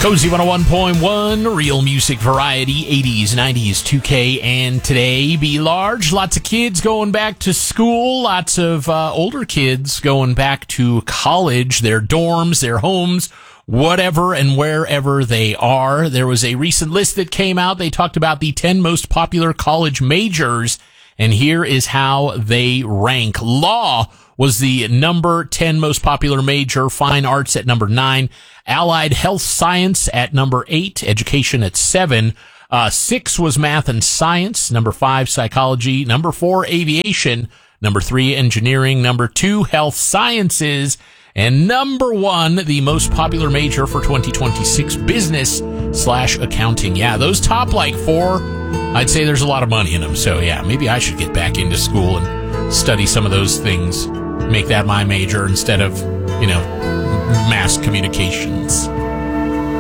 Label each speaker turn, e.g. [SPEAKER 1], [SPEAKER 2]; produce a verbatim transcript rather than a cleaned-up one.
[SPEAKER 1] Cozy one oh one point one, real music variety, eighties, nineties, two K, and today. Be large, lots of kids going back to school, lots of uh, older kids going back to college, their dorms, their homes, whatever and wherever they are. There was a recent list that came out. They talked about the ten most popular college majors, and here is how they rank. Law was the number ten most popular major, fine arts at number nine, allied health science at number eight, education at seven, uh, six was math and science, number five, psychology, number four, aviation, number three, engineering, number two, health sciences, and number one, the most popular major for twenty twenty-six, business slash accounting. Yeah, those top like four, I'd say there's a lot of money in them. So yeah, maybe I should get back into school and study some of those things, make that my major instead of, you know, mass communication.